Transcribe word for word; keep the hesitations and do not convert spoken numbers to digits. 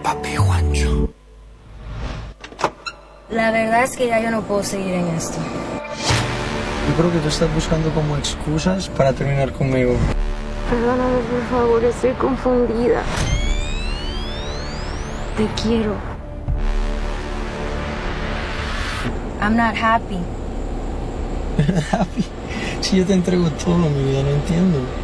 Papi Juancho. La verdad es que ya yo no puedo seguir en esto. Yo creo que tú estás buscando como excusas para terminar conmigo. Perdóname, por favor, estoy confundida. Te quiero. I'm not happy. Happy. Si yo te entrego todo, mi vida, no entiendo.